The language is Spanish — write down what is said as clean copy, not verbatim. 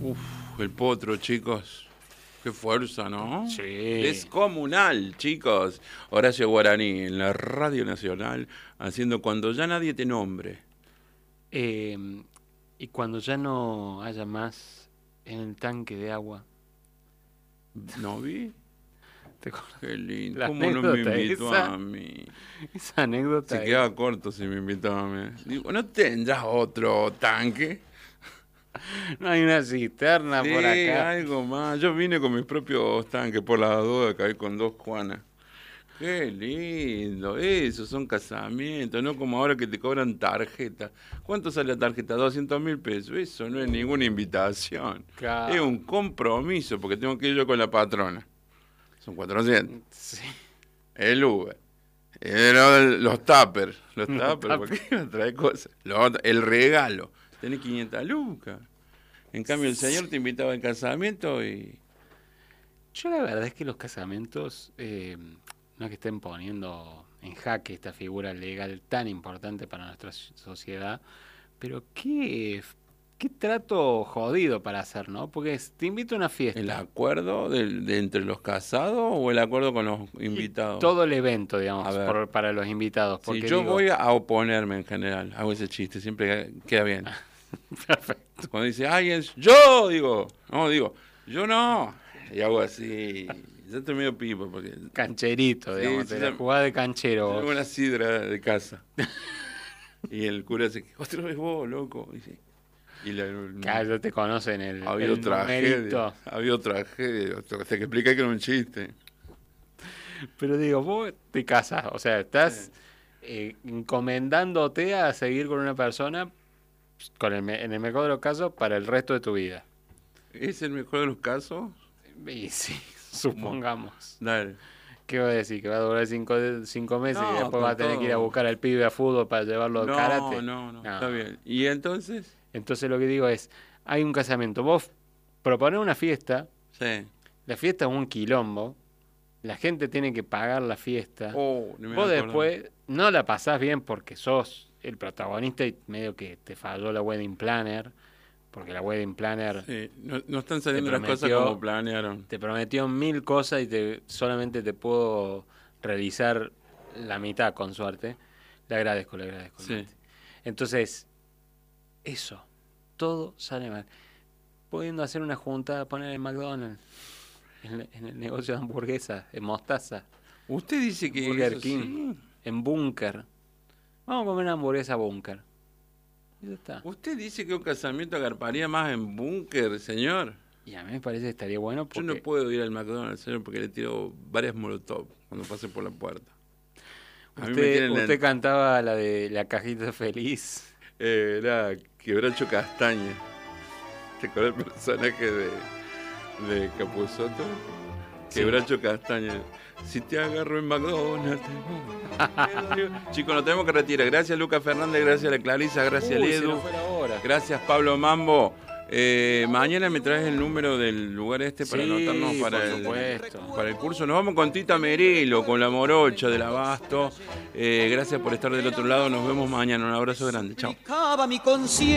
Uf, el potro, chicos. Qué fuerza, ¿no? Sí. Descomunal, chicos. Horacio Guaraní en la Radio Nacional haciendo Cuando ya nadie te nombre. Y cuando ya no haya más en el tanque de agua. ¿No vi? ¿Te acuerdas? Qué lindo. La ¿Cómo no me anécdota invitó esa. a mí? Esa anécdota. Se quedaba corto si me invitaba a mí. Digo, ¿no tendrás otro tanque? No hay una cisterna Sí, por acá. algo más. Yo vine con mis propios tanques por la duda, caí con 2 Juanas. Qué lindo, esos son casamientos, no como ahora que te cobran tarjeta. ¿Cuánto sale la tarjeta? 200.000 pesos. Eso no es ninguna invitación. Claro. Es un compromiso porque tengo que ir yo con la patrona. Son 400. Sí. El Uber. Los tuppers. Los tuppers, porque iba a traer cosas. El regalo. Tenés 500 lucas. En cambio, el señor te invitaba al casamiento y... Yo la verdad es que los casamientos, no es que estén poniendo en jaque esta figura legal tan importante para nuestra sociedad, pero qué trato jodido para hacer, ¿no? Porque te invito a una fiesta. ¿El acuerdo de entre los casados o el acuerdo con los invitados? Todo el evento, digamos, A ver. para los invitados. Porque Sí, yo digo, voy a oponerme en general. Hago ese chiste, siempre queda bien. perfecto. Cuando dice alguien, yo digo, yo no. Y hago así. Yo estoy medio pipo porque... Cancherito, Sí, digamos, sí, de la sí. jugada de canchero. Tengo una sidra de casa. Y el cura dice, otra vez vos, loco. Y, sí. Claro, ya te conocen ha habido el tragedia. numerito. Ha habido tragedia. O sea, que expliqué que era un chiste. Pero digo, vos te casas, o sea, estás encomendándote a seguir con una persona, en el mejor de los casos, para el resto de tu vida. ¿Es el mejor de los casos? Y sí, supongamos. Dale. ¿Qué va a decir? ¿Que va a durar 5 meses No, y después con va a tener que ir a todo. buscar al pibe a fútbol para llevarlo al karate? No, está bien. ¿Y entonces? Entonces lo que digo es, hay un casamiento, vos proponés una fiesta, Sí. la fiesta es un quilombo, la gente tiene que pagar la fiesta, Oh, no me vos acuerdo. después no la pasás bien porque sos el protagonista y medio que te falló la wedding planner, porque la wedding planner Sí, no están saliendo las cosas prometió- como planearon. te prometió 1000 cosas y solamente te puedo realizar la mitad con suerte. Le agradezco. Sí. Mati. Entonces, eso, todo sale mal. Pudiendo hacer una junta, poner en McDonald's, en el negocio de hamburguesas, en Mostaza, Usted dice que Burger eso King, sí. en Bunker. Vamos a comer una hamburguesa Bunker. Y ya está. Usted dice que un casamiento agarparía más en búnker, señor. Y a mí me parece que estaría bueno porque... Yo no puedo ir al McDonald's, señor, porque le tiro varias molotov cuando pase por la puerta. A mí me tienen Usted cantaba la de la cajita feliz. era Quebracho Castaña. ¿Te acuerdas el personaje de Capusotto? Sí. Quebracho Castaña. Si te agarro en McDonald's. Chicos, nos tenemos que retirar. Gracias, Lucas Fernández. Gracias a la Clarisa. Gracias, Uy, se Edu. nos fue la hora. Gracias, Pablo Mambo. Mañana me traes el número del lugar para Sí, anotarnos por supuesto. para el curso. Nos vamos con Tita Merelo, con la morocha del Abasto. Gracias por estar del otro lado. Nos vemos mañana. Un abrazo grande. Chao. Mi conciencia.